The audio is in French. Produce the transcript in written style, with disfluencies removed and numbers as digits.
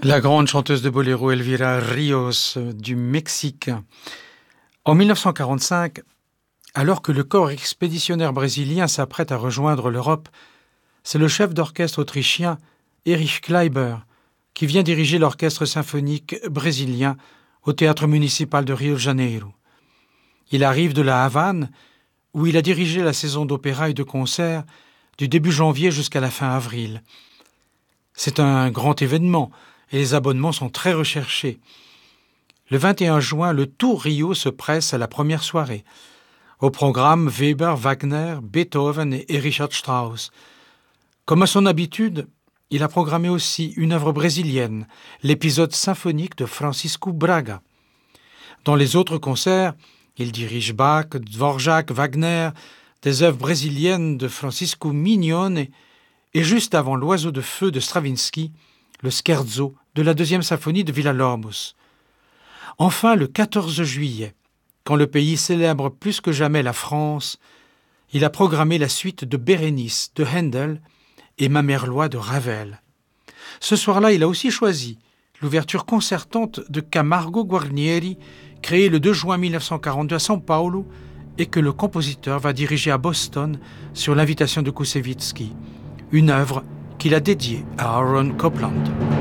La grande chanteuse de boléro Elvira Ríos du Mexique. En 1945, alors que le corps expéditionnaire brésilien s'apprête à rejoindre l'Europe, c'est le chef d'orchestre autrichien Erich Kleiber qui vient diriger l'orchestre symphonique brésilien au théâtre municipal de Rio de Janeiro. Il arrive de la Havane, où il a dirigé la saison d'opéra et de concerts du début janvier jusqu'à la fin avril. C'est un grand événement et les abonnements sont très recherchés. Le 21 juin, le Tour Rio se presse à la première soirée. Au programme, Weber, Wagner, Beethoven et Richard Strauss. Comme à son habitude, il a programmé aussi une œuvre brésilienne, l'épisode symphonique de Francisco Braga. Dans les autres concerts, il dirige Bach, Dvorak, Wagner, des œuvres brésiliennes de Francisco Mignone et juste avant l'Oiseau de feu de Stravinsky, le scherzo de la deuxième symphonie de Villa-Lobos. Enfin, le 14 juillet, quand le pays célèbre plus que jamais la France, il a programmé la suite de Bérénice de Handel et Ma Merlois de Ravel. Ce soir-là, il a aussi choisi l'ouverture concertante de Camargo Guarnieri, créée le 2 juin 1942 à São Paulo et que le compositeur va diriger à Boston sur l'invitation de Koussevitzky, une œuvre qu'il a dédiée à Aaron Copland.